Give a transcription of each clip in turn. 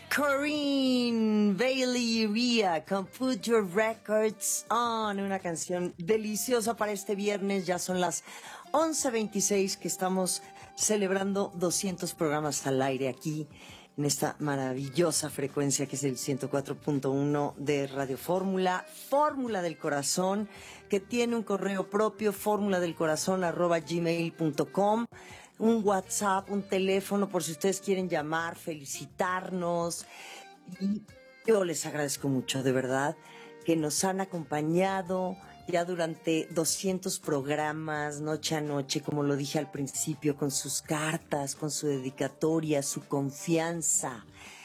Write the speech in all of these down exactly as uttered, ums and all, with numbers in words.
Corinne Bailey Ria con Put Your Records On, una canción deliciosa para este viernes. Ya son las once veintiséis que estamos celebrando doscientos programas al aire aquí en esta maravillosa frecuencia que es el ciento cuatro punto uno de Radio Fórmula, Fórmula del Corazón, que tiene un correo propio, fórmula del corazón arroba gmail punto com, un WhatsApp, un teléfono por si ustedes quieren llamar, felicitarnos. Y yo les agradezco mucho, de verdad, que nos han acompañado ya durante doscientos programas, noche a noche, como lo dije al principio, con sus cartas, con su dedicatoria, su confianza.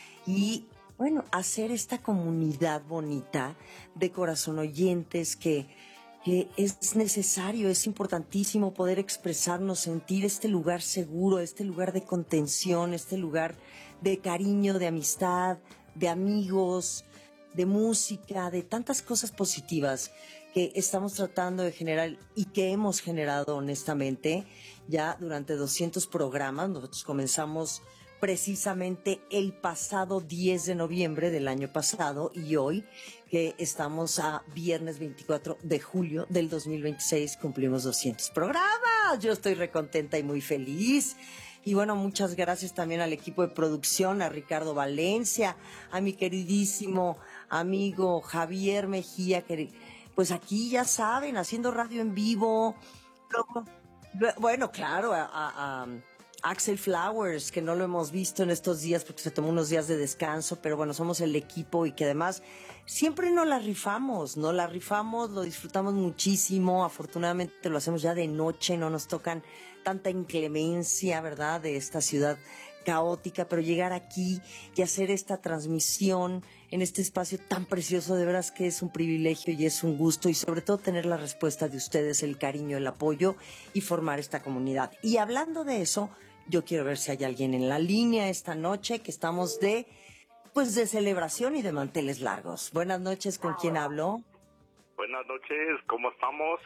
Y, bueno, hacer esta comunidad bonita de corazón oyentes que, que es necesario, es importantísimo poder expresarnos, sentir este lugar seguro, este lugar de contención, este lugar de cariño, de amistad, de amigos, de música, de tantas cosas positivas que estamos tratando de generar y que hemos generado honestamente ya durante doscientos programas. Nosotros comenzamos precisamente el pasado diez de noviembre del año pasado y hoy que estamos a viernes veinticuatro de julio del dos mil veintiséis cumplimos doscientos programas. Yo estoy recontenta y muy feliz. Y bueno, muchas gracias también al equipo de producción, a Ricardo Valencia, a mi queridísimo amigo Javier Mejía, que pues aquí ya saben, haciendo radio en vivo. Luego, bueno, claro, a, a, a Axel Flowers, que no lo hemos visto en estos días porque se tomó unos días de descanso, pero bueno, somos el equipo y que además siempre nos la rifamos, nos la rifamos, lo disfrutamos muchísimo. Afortunadamente lo hacemos ya de noche, no nos tocan tanta inclemencia, ¿verdad?, de esta ciudad caótica, pero llegar aquí y hacer esta transmisión en este espacio tan precioso, de veras que es un privilegio y es un gusto, y sobre todo tener la respuesta de ustedes, el cariño, el apoyo y formar esta comunidad. Y hablando de eso, yo quiero ver si hay alguien en la línea esta noche, que estamos de, pues de celebración y de manteles largos. Buenas noches, ¿con quién hablo? Buenas noches, ¿cómo estamos?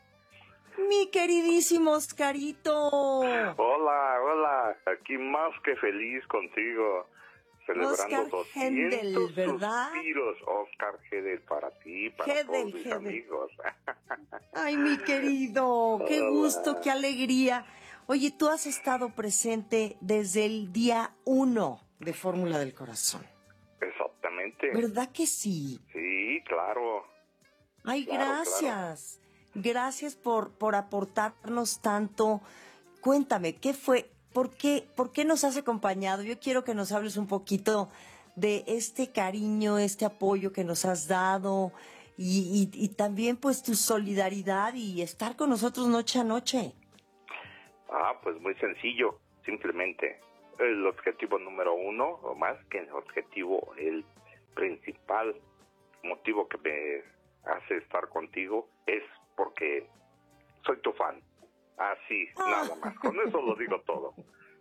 Mi queridísimo Oscarito. Hola, hola, aquí más que feliz contigo, celebrando Oscar Hendel, ¿verdad? suspiros. Oscar Hendel, para ti, para Hedel, todos mis Hedel. amigos. Ay, mi querido, qué Hola. gusto, qué alegría. Oye, tú has estado presente desde el día uno de Fórmula del Corazón. Exactamente. ¿Verdad que sí? Sí, claro. Ay, Claro, gracias. Gracias por, por aportarnos tanto. Cuéntame, ¿qué fue? ¿Por qué, ¿Por qué nos has acompañado? Yo quiero que nos hables un poquito de este cariño, este apoyo que nos has dado y, y, y también pues tu solidaridad y estar con nosotros noche a noche. Ah, pues muy sencillo, simplemente el objetivo número uno, o más que el objetivo, el principal motivo que me hace estar contigo es porque soy tu fan. Así, ah. Nada más. Con eso lo digo todo.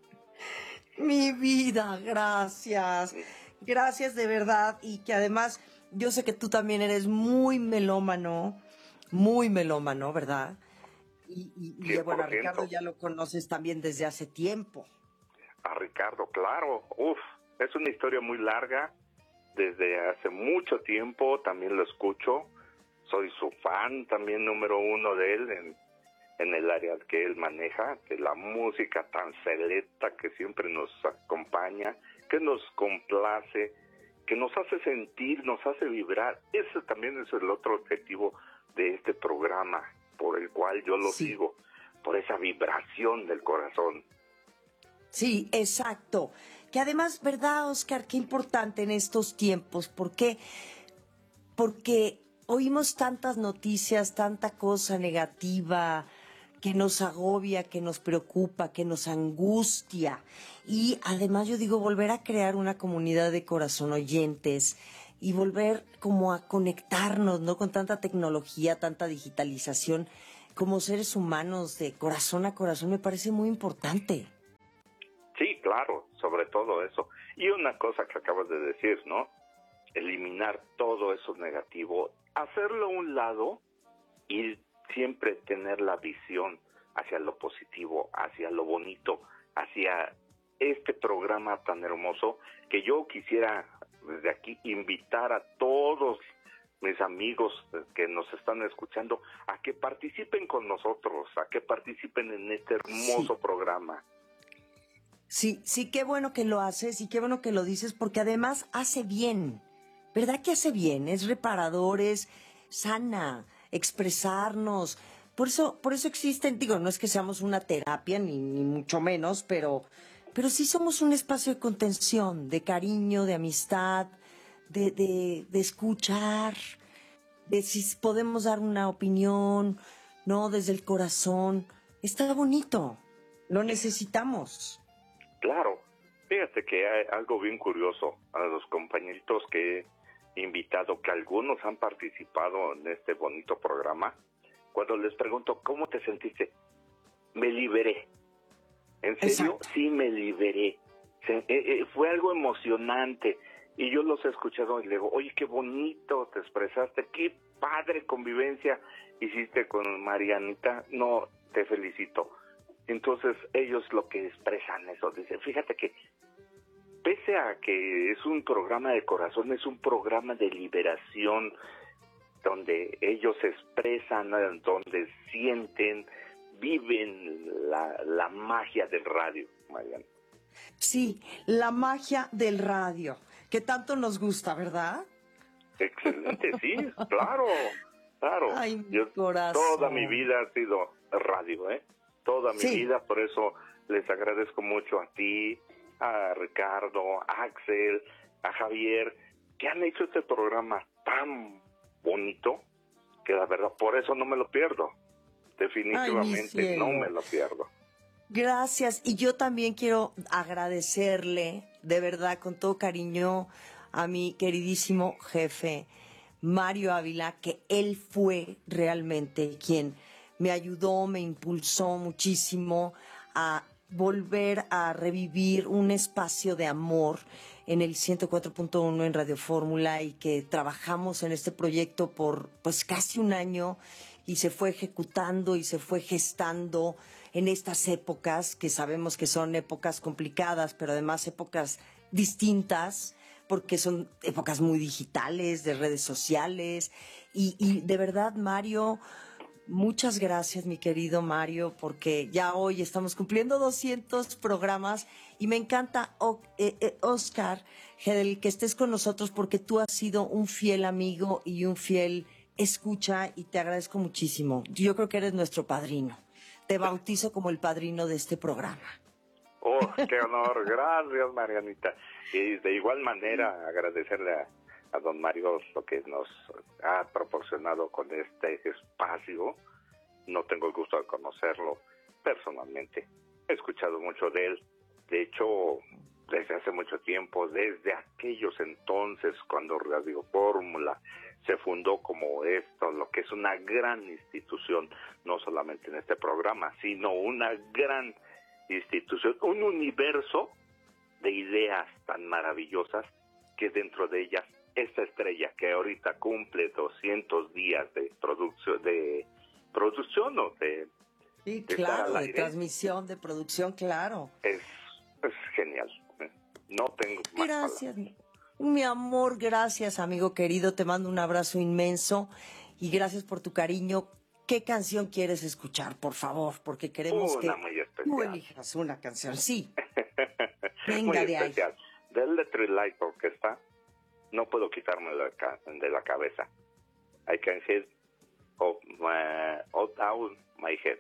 Mi vida, gracias. Gracias de verdad. Y que además, yo sé que tú también eres muy melómano, muy melómano, ¿verdad? Y, y, y bueno, a Ricardo ya lo conoces también desde hace tiempo. A Ricardo, claro. Uf, es una historia muy larga. Desde hace mucho tiempo también lo escucho. Soy su fan también número uno de él en, en el área que él maneja, de la música tan selecta que siempre nos acompaña, que nos complace, que nos hace sentir, nos hace vibrar. Ese también es el otro objetivo de este programa, por el cual yo lo sí. sigo, por esa vibración del corazón. Sí, exacto. Que además, ¿verdad, Oscar? Qué importante en estos tiempos. ¿Por qué? Porque oímos tantas noticias, tanta cosa negativa que nos agobia, que nos preocupa, que nos angustia. Y además yo digo, volver a crear una comunidad de corazón oyentes y volver como a conectarnos, ¿no? Con tanta tecnología, tanta digitalización, como seres humanos de corazón a corazón, me parece muy importante. Sí, claro, sobre todo eso. Y una cosa que acabas de decir, ¿no? Eliminar todo eso negativo, hacerlo a un lado y siempre tener la visión hacia lo positivo, hacia lo bonito, hacia este programa tan hermoso que yo quisiera desde aquí invitar a todos mis amigos que nos están escuchando a que participen con nosotros, a que participen en este hermoso Sí. programa. Sí, sí, qué bueno que lo haces y qué bueno que lo dices, porque además hace bien, ¿verdad que hace bien? Es reparador, es sana, expresarnos. Por eso, por eso existen, digo, no es que seamos una terapia, ni, ni mucho menos, pero, pero sí somos un espacio de contención, de cariño, de amistad, de, de, de escuchar, de si podemos dar una opinión, ¿no? Desde el corazón. Está bonito, lo necesitamos. Claro, fíjate que hay algo bien curioso a los compañeritos que he invitado, que algunos han participado en este bonito programa. Cuando les pregunto, ¿cómo te sentiste? Me liberé. ¿En serio? Exacto. Sí, me liberé. Se, eh, eh, fue algo emocionante. Y yo los he escuchado y le digo, oye, qué bonito te expresaste, qué padre convivencia hiciste con Marianita. No, te felicito. Entonces ellos lo que expresan eso, dicen, fíjate que pese a que es un programa de corazón, es un programa de liberación, donde ellos expresan, donde sienten, viven la, la magia del radio, Mariana. Sí, la magia del radio, que tanto nos gusta, ¿verdad? Excelente, sí, claro, claro. Ay, mi Yo, corazón. toda mi vida ha sido radio, ¿eh? Toda mi Sí. vida, por eso les agradezco mucho a ti, a Ricardo, a Axel, a Javier, que han hecho este programa tan bonito, que la verdad, por eso no me lo pierdo. Definitivamente Ay, no me lo pierdo. Gracias. Y yo también quiero agradecerle, de verdad, con todo cariño, a mi queridísimo jefe, Mario Ávila, que él fue realmente quien me ayudó, me impulsó muchísimo a volver a revivir un espacio de amor en el ciento cuatro punto uno en Radio Fórmula, y que trabajamos en este proyecto por pues casi un año y se fue ejecutando y se fue gestando en estas épocas que sabemos que son épocas complicadas, pero además épocas distintas, porque son épocas muy digitales, de redes sociales. Y, y de verdad, Mario, muchas gracias, mi querido Mario, porque ya hoy estamos cumpliendo doscientos programas y me encanta, o, eh, eh, Oscar, Gedel, que estés con nosotros, porque tú has sido un fiel amigo y un fiel escucha, y te agradezco muchísimo. Yo creo que eres nuestro padrino. Te bautizo como el padrino de este programa. Oh, qué honor. Gracias, Marianita. Y de igual manera agradecerle a, a don Mario lo que nos ha proporcionado con este espacio. No tengo el gusto de conocerlo personalmente. He escuchado mucho de él. De hecho, desde hace mucho tiempo, desde aquellos entonces, cuando Radio Fórmula se fundó como esto, lo que es una gran institución, no solamente en este programa, sino una gran institución, un universo de ideas tan maravillosas, que dentro de ellas esta estrella que ahorita cumple doscientos días de producción, de producción o de, Sí, de claro, estar al de aire, transmisión, de producción, claro. es, es genial. No tengo más Gracias, palabras. mi amor, gracias, amigo querido. Te mando un abrazo inmenso y gracias por tu cariño. ¿Qué canción quieres escuchar, por favor? Porque queremos Una que muy tú especial. elijas una canción. Sí, Muy venga de ahí. especial. Del Electric Light Orchestra, no puedo quitarme de la, ca- de la cabeza. I can hear of my, out of my head.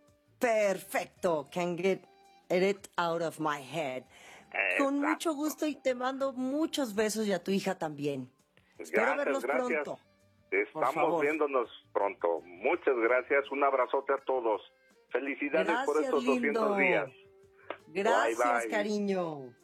Perfecto. Can get it out of my head. Con Exacto. mucho gusto, y te mando muchos besos, y a tu hija también. Espero Gracias, verlos gracias. pronto. Por Estamos favor. viéndonos pronto. Muchas gracias. Un abrazote a todos. Felicidades por Gracias, estos lindo. doscientos días. Gracias, Bye, bye. cariño.